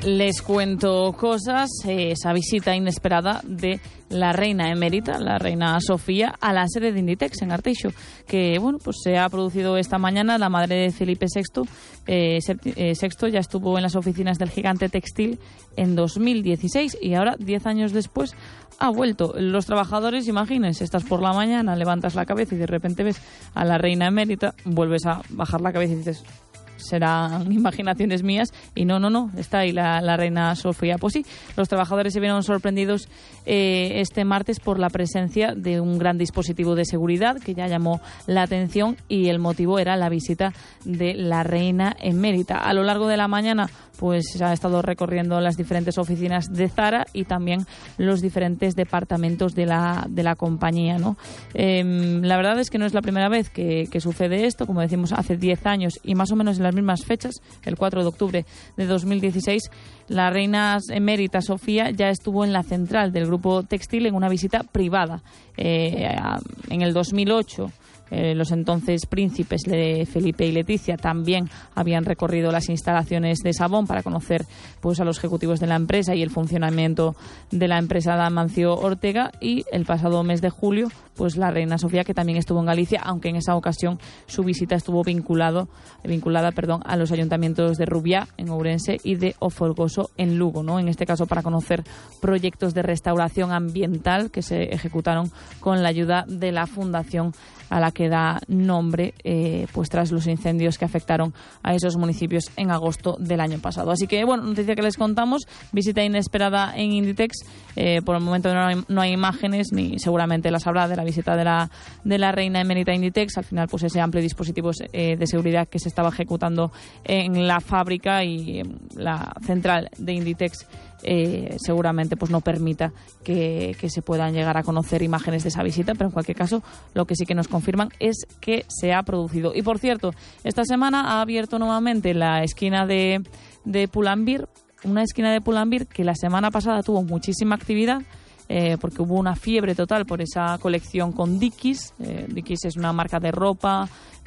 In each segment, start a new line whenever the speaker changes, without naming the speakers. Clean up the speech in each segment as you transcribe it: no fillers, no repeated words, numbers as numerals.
Les cuento cosas, esa visita inesperada de la reina emérita, la reina Sofía, a la sede de Inditex en Arteixo, que pues se ha producido esta mañana. La madre de Felipe VI ya estuvo en las oficinas del gigante textil en 2016 y ahora, 10 años después, ha vuelto. Los trabajadores, imagínense, estás por la mañana, levantas la cabeza y de repente ves a la reina emérita, vuelves a bajar la cabeza y dices: serán imaginaciones mías, y no, está ahí la reina Sofía. Pues sí, los trabajadores se vieron sorprendidos este martes por la presencia de un gran dispositivo de seguridad que ya llamó la atención, y el motivo era la visita de la reina emérita. A lo largo de la mañana pues se ha estado recorriendo las diferentes oficinas de Zara y también los diferentes departamentos de la compañía, ¿no? La verdad es que no es la primera vez que sucede esto. Como decimos, hace 10 años y más o menos en las mismas fechas, el 4 de octubre de 2016, la reina emérita Sofía ya estuvo en la central del grupo textil en una visita privada. En el 2008, los entonces príncipes Felipe y Leticia también habían recorrido las instalaciones de Sabón para conocer a los ejecutivos de la empresa y el funcionamiento de la empresa de Amancio Ortega, y el pasado mes de julio la reina Sofía, que también estuvo en Galicia, aunque en esa ocasión su visita estuvo vinculada a los ayuntamientos de Rubiá en Ourense y de O Folgoso en Lugo, ¿no? En este caso para conocer proyectos de restauración ambiental que se ejecutaron con la ayuda de la fundación a la que da nombre tras los incendios que afectaron a esos municipios en agosto del año pasado. Así que, noticia que les contamos, visita inesperada en Inditex. Por el momento no hay imágenes, ni seguramente las habrá, de la visita de la reina emérita Inditex. Al final, ese amplio dispositivo de seguridad que se estaba ejecutando en la fábrica y la central de Inditex seguramente no permita que se puedan llegar a conocer imágenes de esa visita, pero en cualquier caso lo que sí que nos confirman es que se ha producido. Y por cierto, esta semana ha abierto nuevamente la esquina de Pull&Bear, una esquina de Pull&Bear que la semana pasada tuvo muchísima actividad, porque hubo una fiebre total por esa colección con Dickies. Dickies es una marca de ropa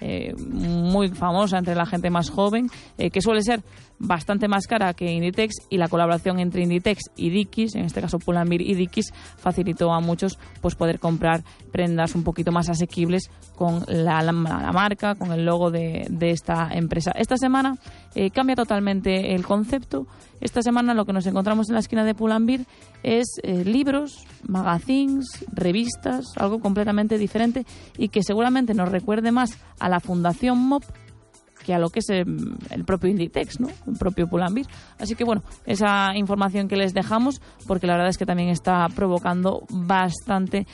muy famosa entre la gente más joven, que suele ser bastante más cara que Inditex, y la colaboración entre Inditex y Dickies, en este caso Pull&Bear y Dickies, facilitó a muchos poder comprar prendas un poquito más asequibles con la marca, con el logo de esta empresa. Esta semana cambia totalmente el concepto. Esta semana lo que nos encontramos en la esquina de Pull&Bear es libros, magazines, revistas, algo completamente diferente y que seguramente nos recuerde más a la Fundación MOP que a lo que es el propio Inditex, ¿no? El propio Pull&Bear. Así que esa información que les dejamos, porque la verdad es que también está provocando bastante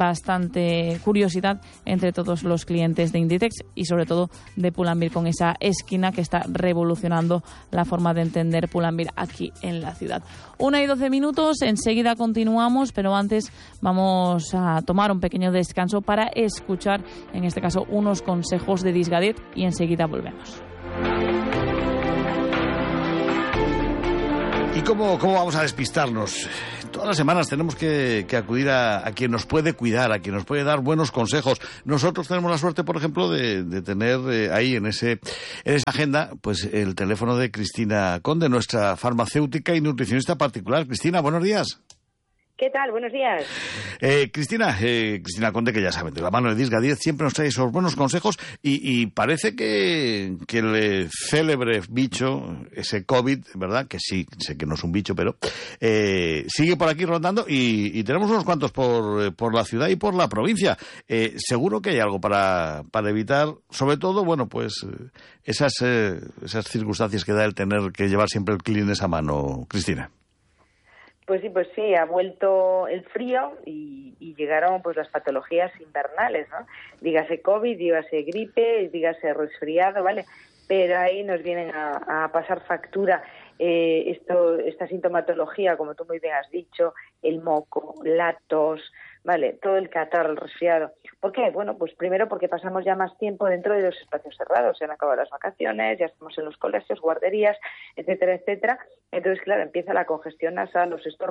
curiosidad entre todos los clientes de Inditex y sobre todo de Pull&Bear, con esa esquina que está revolucionando la forma de entender Pull&Bear aquí en la ciudad. 1:12, enseguida continuamos, pero antes vamos a tomar un pequeño descanso para escuchar, en este caso, unos consejos de Disgadet, y enseguida volvemos.
¿Y cómo vamos a despistarnos? Todas las semanas tenemos que acudir a quien nos puede cuidar, a quien nos puede dar buenos consejos. Nosotros tenemos la suerte, por ejemplo, de tener ahí en esa agenda el teléfono de Cristina Conde, nuestra farmacéutica y nutricionista particular. Cristina, buenos días.
¿Qué tal? Buenos días.
Cristina Conde, que ya saben, de la mano de Disgadet, siempre nos trae esos buenos consejos y parece que el célebre bicho, ese COVID, ¿verdad? Que sí, sé que no es un bicho, pero sigue por aquí rondando y tenemos unos cuantos por la ciudad y por la provincia. Seguro que hay algo para evitar, sobre todo, esas circunstancias que da el tener que llevar siempre el Kleenex a mano, Cristina.
Pues sí, ha vuelto el frío y llegaron las patologías invernales, ¿no? Dígase COVID, dígase gripe, dígase resfriado, ¿vale? Pero ahí nos vienen a pasar factura esta sintomatología, como tú muy bien has dicho, el moco, la tos, ¿vale? Todo el catarro, el resfriado. ¿Por qué? Bueno, primero porque pasamos ya más tiempo dentro de los espacios cerrados. Se han acabado las vacaciones, ya estamos en los colegios, guarderías, etcétera, etcétera. Entonces, claro, empieza la congestión nasal, los estornudos,